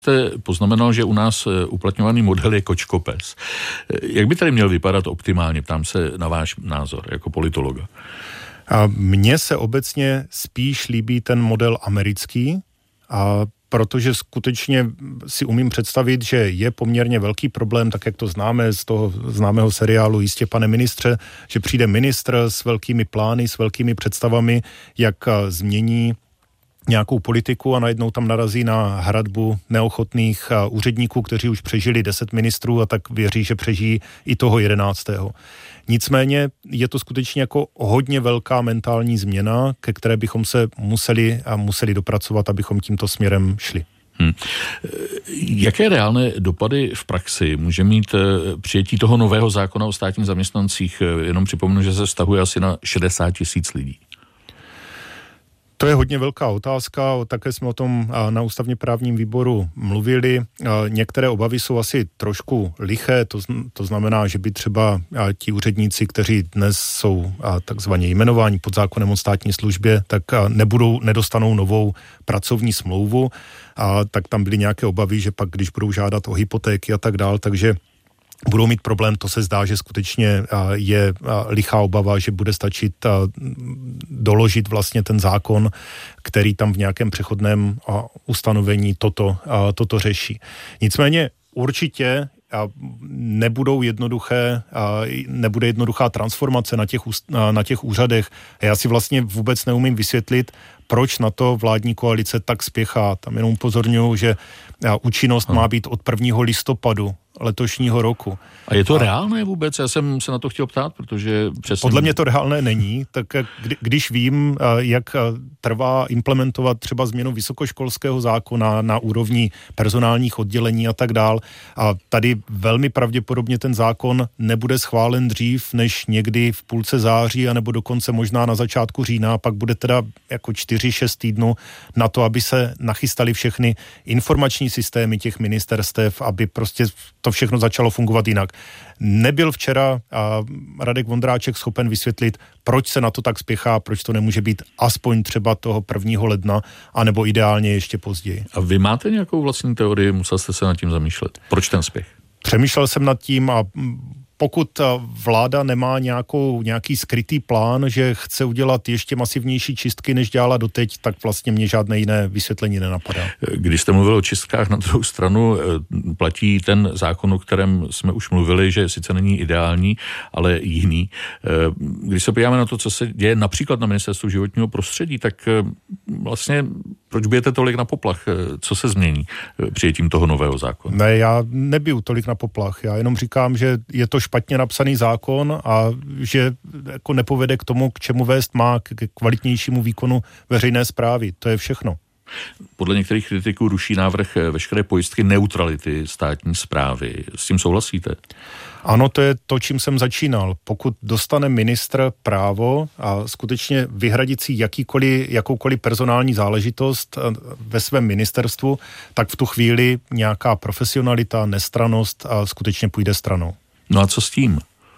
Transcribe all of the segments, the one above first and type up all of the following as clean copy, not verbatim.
jste poznamenal, že u nás uplatňovaný model je kočkopes. Jak by tady měl vypadat optimálně? Ptám se na váš názor jako politologa. Mně se obecně spíš líbí ten model americký, protože skutečně si umím představit, že je poměrně velký problém, tak jak to známe z toho známého seriálu Jistě, pane ministře, že přijde ministr s velkými plány, s velkými představami, jak změní nějakou politiku a najednou tam narazí na hradbu neochotných úředníků, kteří už přežili 10 ministrů a tak věří, že přežijí i toho 11. Nicméně je to skutečně jako hodně velká mentální změna, ke které bychom se museli dopracovat, abychom tímto směrem šli. Jaké reálné dopady v praxi může mít přijetí toho nového zákona o státních zaměstnancích? Jenom připomenu, že se vztahuje asi na 60 000 lidí. To je hodně velká otázka, také jsme o tom na ústavně právním výboru mluvili. Některé obavy jsou asi trošku liché, to znamená, že by třeba ti úředníci, kteří dnes jsou takzvaně jmenováni pod zákonem o státní službě, tak nedostanou novou pracovní smlouvu, tak tam byly nějaké obavy, že pak, když budou žádat o hypotéky a tak dál, takže budou mít problém, to se zdá, že skutečně je lichá obava, že bude stačit doložit vlastně ten zákon, který tam v nějakém přechodném ustanovení toto řeší. Nicméně určitě nebude jednoduchá transformace na těch úřadech. Já si vlastně vůbec neumím vysvětlit, proč na to vládní koalice tak spěchá. Tam jenom upozorňuji, že účinnost má být od 1. listopadu letošního roku. A je to reálné vůbec? Já jsem se na to chtěl ptát, protože přesně... Podle mě to reálné není, tak když vím, jak trvá implementovat třeba změnu vysokoškolského zákona na úrovni personálních oddělení a tak dál, a tady velmi pravděpodobně ten zákon nebude schválen dřív, než někdy v půlce září, anebo dokonce možná na začátku října, a pak bude teda jako 4-6 týdnů na to, aby se nachystali všechny informační systémy těch ministerstev, aby prostě to všechno začalo fungovat jinak. Nebyl včera Radek Vondráček schopen vysvětlit, proč se na to tak spěchá, proč to nemůže být aspoň třeba toho 1. ledna, anebo ideálně ještě později. A vy máte nějakou vlastní teorii, musel jste se nad tím zamýšlet? Proč ten spěch? Přemýšlel jsem nad tím a pokud vláda nemá nějaký skrytý plán, že chce udělat ještě masivnější čistky, než dělala doteď, tak vlastně mě žádné jiné vysvětlení nenapadá. Když jste mluvil o čistkách, na druhou stranu platí ten zákon, o kterém jsme už mluvili, že sice není ideální, ale jiný. Když se podíváme na to, co se děje například na Ministerstvu životního prostředí, tak vlastně proč bijete tolik na poplach? Co se změní přijetím toho nového zákona? Ne, já nebiju tolik na poplach. Já jenom říkám, že je to špatně napsaný zákon a že jako nepovede k tomu, k čemu vést má, k kvalitnějšímu výkonu veřejné správy. To je všechno. Podle některých kritiků ruší návrh veškeré pojistky neutrality státní správy. S tím souhlasíte? Ano, to je to, čím jsem začínal. Pokud dostane ministr právo a skutečně vyhradit si jakoukoliv personální záležitost ve svém ministerstvu, tak v tu chvíli nějaká profesionalita, nestrannost a skutečně půjde stranou. No a co s tím?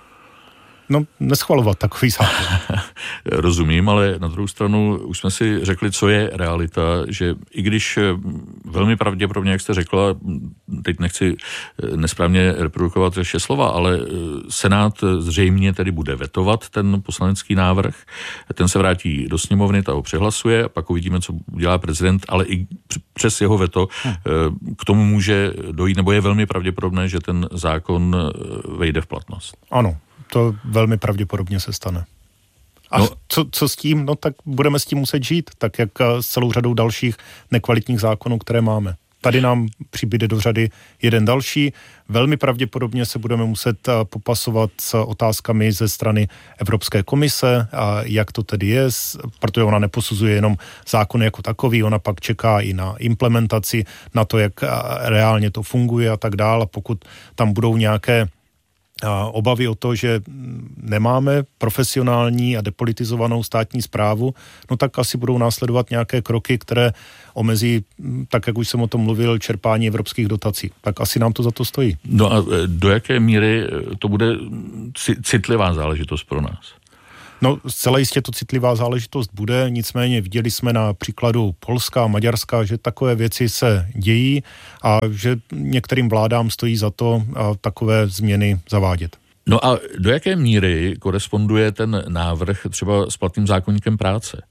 No, neschvalovat takový zákon. Rozumím, ale na druhou stranu už jsme si řekli, co je realita, že i když velmi pravděpodobně, jak jste řekla, teď nechci nesprávně reprodukovat vaše slova, ale Senát zřejmě tedy bude vetovat ten poslanecký návrh, ten se vrátí do sněmovny, ta ho přehlasuje, a pak uvidíme, co udělá prezident, ale i přes jeho veto k tomu může dojít, nebo je velmi pravděpodobné, že ten zákon vejde v platnost. Ano. To velmi pravděpodobně se stane. A co s tím? No tak budeme s tím muset žít, tak jak s celou řadou dalších nekvalitních zákonů, které máme. Tady nám přibyde do řady jeden další. Velmi pravděpodobně se budeme muset popasovat s otázkami ze strany Evropské komise, a jak to tedy je, protože ona neposuzuje jenom zákon jako takový, ona pak čeká i na implementaci, na to, jak reálně to funguje a tak dále. Pokud tam budou nějaké obavy o to, že nemáme profesionální a depolitizovanou státní správu, no tak asi budou následovat nějaké kroky, které omezí, tak jak už jsem o tom mluvil, čerpání evropských dotací. Tak asi nám to za to stojí. No a do jaké míry to bude citlivá záležitost pro nás? No, zcela jistě to citlivá záležitost bude, nicméně viděli jsme na příkladu Polska a Maďarska, že takové věci se dějí a že některým vládám stojí za to takové změny zavádět. No a do jaké míry koresponduje ten návrh třeba s platným zákoníkem práce?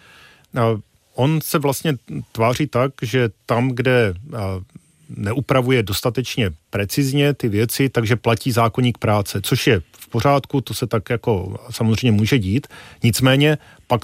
On se vlastně tváří tak, že tam, kde neupravuje dostatečně precizně ty věci, takže platí zákoník práce, což je v pořádku, to se tak jako samozřejmě může dít. Nicméně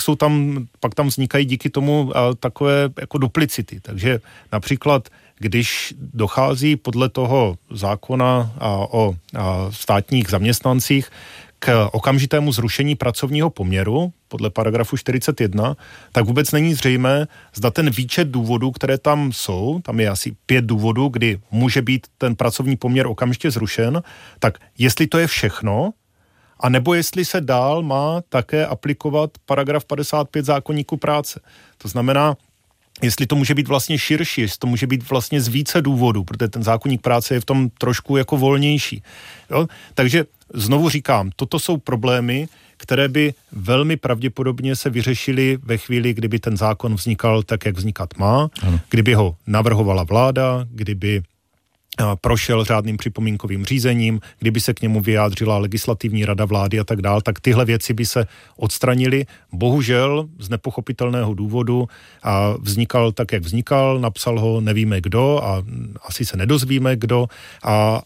pak tam vznikají díky tomu takové jako duplicity. Takže například, když dochází podle toho zákona o státních zaměstnancích k okamžitému zrušení pracovního poměru podle paragrafu 41, tak vůbec není zřejmé, zda ten výčet důvodů, které tam jsou, tam je asi 5 důvodů, kdy může být ten pracovní poměr okamžitě zrušen, tak jestli to je všechno, a nebo jestli se dál má také aplikovat paragraf 55 zákoníku práce. To znamená, jestli to může být vlastně širší, jestli to může být vlastně z více důvodů, protože ten zákoník práce je v tom trošku jako volnější. Jo? Takže znovu říkám, toto jsou problémy, které by velmi pravděpodobně se vyřešily ve chvíli, kdyby ten zákon vznikal tak, jak vznikat má, kdyby ho navrhovala vláda, kdyby prošel řádným připomínkovým řízením, kdyby se k němu vyjádřila legislativní rada vlády a tak dál, tak tyhle věci by se odstranily. Bohužel z nepochopitelného důvodu vznikal tak, jak vznikal, napsal ho nevíme kdo a asi se nedozvíme kdo a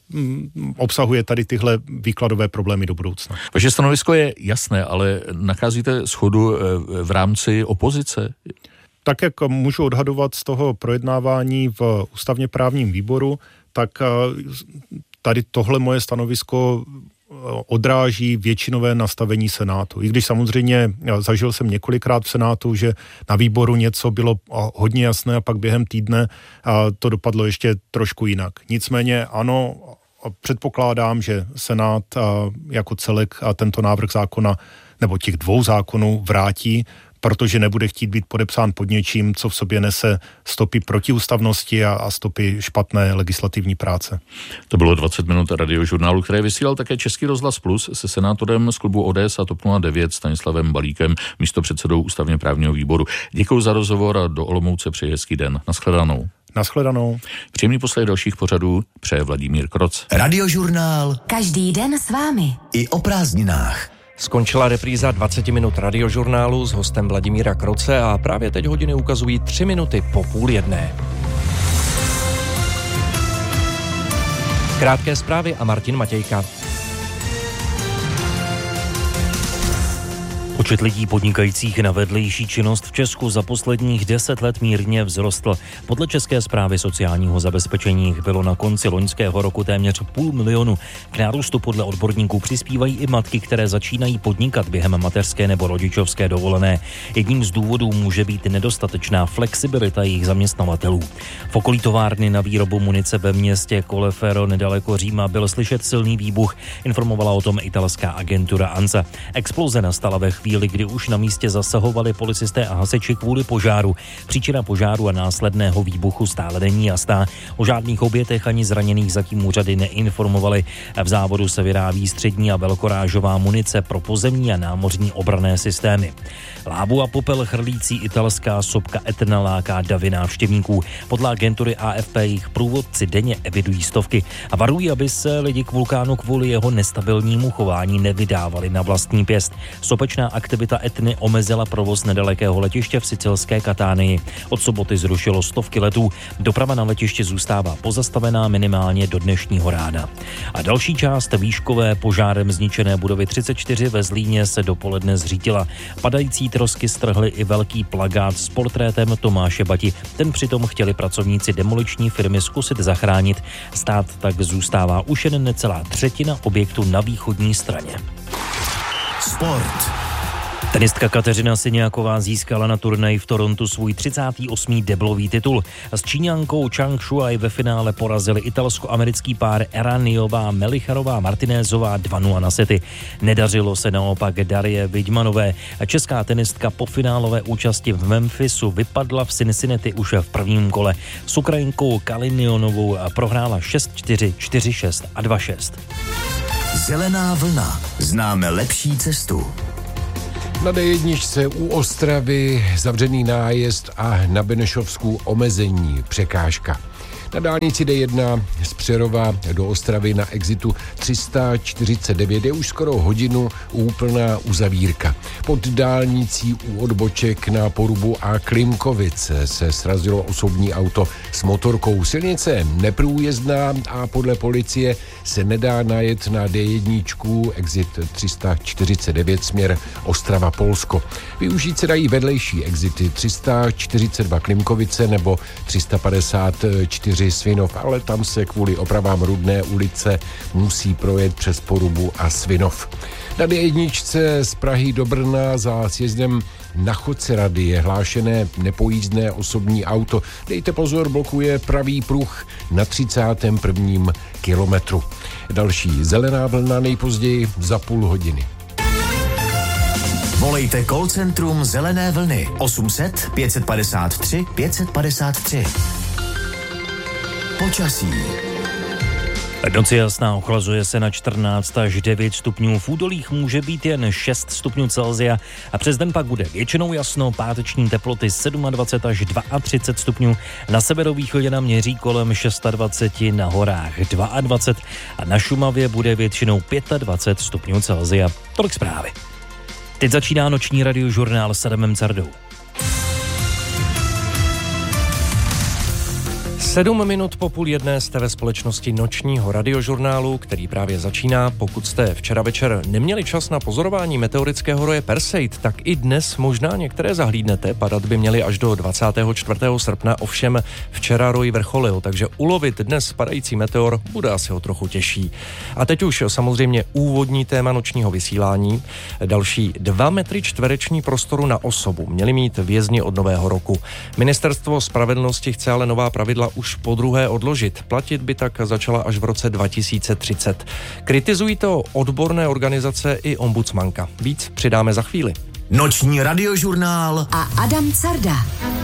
obsahuje tady tyhle výkladové problémy do budoucna. Vaše stanovisko je jasné, ale nacházíte shodu v rámci opozice? Tak, jak můžu odhadovat z toho projednávání v ústavně právním výboru, tak tady tohle moje stanovisko odráží většinové nastavení Senátu. I když samozřejmě zažil jsem několikrát v Senátu, že na výboru něco bylo hodně jasné a pak během týdne to dopadlo ještě trošku jinak. Nicméně ano, předpokládám, že Senát jako celek tento návrh zákona nebo těch 2 zákonů vrátí, protože nebude chtít být podepsán pod něčím, co v sobě nese stopy protiústavnosti a stopy špatné legislativní práce. To bylo 20 minut radiožurnálu, které vysílal také Český rozhlas Plus se senátorem z klubu ODS a TOP 09 Stanislavem Balíkem, místopředsedou ústavně právního výboru. Děkuji za rozhovor a do Olomouce přeji hezký den. Naschledanou. Naschledanou. Příjemný poslech dalších pořadů přeje Vladimír Kroc. Radiožurnál. Každý den s vámi. I o prázdninách. Skončila repríza 20 minut radiožurnálu s hostem Vladimíra Kroce a právě teď hodiny ukazují 3 minuty po 12:30. Krátké zprávy a Martin Matějka. Počet lidí podnikajících na vedlejší činnost v Česku za posledních 10 let mírně vzrostl. Podle České správy sociálního zabezpečení bylo na konci loňského roku téměř 500 000. K nárůstu podle odborníků přispívají i matky, které začínají podnikat během mateřské nebo rodičovské dovolené. Jedním z důvodů může být nedostatečná flexibilita jejich zaměstnavatelů. V okolí továrny na výrobu munice ve městě Colleferro nedaleko Říma byl slyšet silný výbuch, informovala o tom italská agentura ANSA. Exploze nastala ve chvíli, kdy už na místě zasahovali policisté a hasiči kvůli požáru. Příčina požáru a následného výbuchu stále není jasná. O žádných obětech ani zraněných zatím úřady neinformovaly. V závodu se vyrábí střední a velkorážová munice pro pozemní a námořní obranné systémy. Lávu a popel chrlící italská sopka Etna láká davy návštěvníků. Podle agentury AFP jejich průvodci denně evidují stovky a varují, aby se lidi k vulkánu kvůli jeho nestabilnímu chování nevydávali na vlastní pěst. Sopečná aktivita Etny omezila provoz nedalekého letiště v sicilské Katánii. Od soboty zrušilo stovky letů. Doprava na letišti zůstává pozastavená minimálně do dnešního rána. A další část výškové požárem zničené budovy 34 ve Zlíně se dopoledne zřítila. Padající trosky strhly i velký plakát s portrétem Tomáše Bati. Ten přitom chtěli pracovníci demoliční firmy zkusit zachránit. Stát tak zůstává už jen necelá třetina objektu na východní straně. Sport. Tenistka Kateřina Siniaková získala na turnaji v Torontu svůj 38. deblový titul. S Číňankou Chang Shuai ve finále porazili italsko-americký pár Erraniová, Melicharová, Martinézová 2-0 na sety. Nedařilo se naopak Darie Vidmanové. Česká tenistka po finálové účasti v Memphisu vypadla v Cincinnati už v prvním kole. S Ukrajinkou Kalinionovou prohrála 6-4, 4-6 a 2-6. Zelená vlna. Známe lepší cestu. Na D1 u Ostravy zavřený nájezd a na Benešovsku omezení, překážka. Na dálnici D1 z Přerova do Ostravy na exitu 349 je už skoro hodinu úplná uzavírka. Pod dálnicí u odboček na Porubu a Klimkovice se srazilo osobní auto s motorkou. Silnice je neprůjezdná a podle policie se nedá najet na D1 exit 349 směr Ostrava-Polsko. Využít se dají vedlejší exity 342 Klimkovice nebo 354 Svinov, ale tam se kvůli opravám Rudné ulice musí projet přes Porubu a Svinov. Na D1 z Prahy do Brna za sjezdem na Chodce Rady je hlášené nepojízdné osobní auto. Dejte pozor, blokuje pravý pruh na 31. kilometru. Další zelená vlna nejpozději za půl hodiny. Volejte call centrum Zelené vlny 800 553 553. Počasí. Noc je jasná, ochlazuje se na 14 až 9 stupňů. V údolích může být jen 6 stupňů Celsia a přes den pak bude většinou jasno, páteční teploty 27 až 32 stupňů. Na severovýchodě nám měří kolem 26, na horách 22 a na Šumavě bude většinou 25 stupňů Celsia. Tolik zprávy. Teď začíná noční radiožurnál s Adamem Cardou. 7 minut po 12:30 jste ve společnosti nočního radiožurnálu, který právě začíná. Pokud jste včera večer neměli čas na pozorování meteorického roje Perseid, tak i dnes možná některé zahlídnete. Padat by měli až do 24. srpna, ovšem včera roj vrcholil, takže ulovit dnes padající meteor bude asi o trochu těžší. A teď už samozřejmě úvodní téma nočního vysílání. Další 2 metry čtvereční prostoru na osobu měli mít vězni od nového roku. Ministerstvo spravedlnosti chce ale nová pravidla už podruhé odložit. Platit by tak začala až v roce 2030. Kritizují to odborné organizace i ombudsmanka. Víc přidáme za chvíli. Noční radiožurnál a Adam Carda.